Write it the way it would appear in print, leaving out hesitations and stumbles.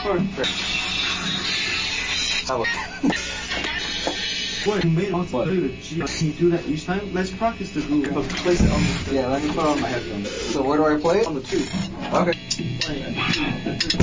What you made on can you do that each time? Let's practice the groove. Place it on the Yeah, let me put on my headphones. So where do I play it? On the 2. Okay.